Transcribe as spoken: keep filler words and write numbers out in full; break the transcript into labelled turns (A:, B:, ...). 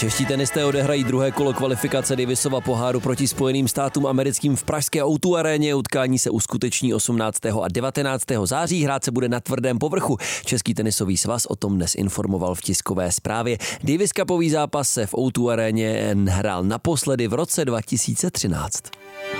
A: Čeští tenisté odehrají druhé kolo kvalifikace Davisova poháru proti Spojeným státům americkým v pražské ó dva aréně. Utkání se uskuteční osmnáctého a devatenáctého září. Hrát se bude na tvrdém povrchu. Český tenisový svaz o tom dnes informoval v tiskové zprávě. Davis Cupový zápas se v ó dva aréně hrál naposledy v roce dva tisíce třináct.